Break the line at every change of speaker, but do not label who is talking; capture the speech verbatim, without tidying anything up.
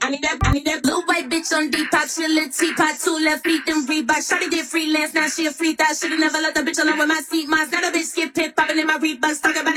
I need that, I need that blue white bitch on Depop. She a little teapot, two left feet, then Reebok. Shawty did freelance, now she a free thought. Should've never let the bitch alone with my seat. Mine's not a bitch skip pit, popping in my Reeboks. Talk about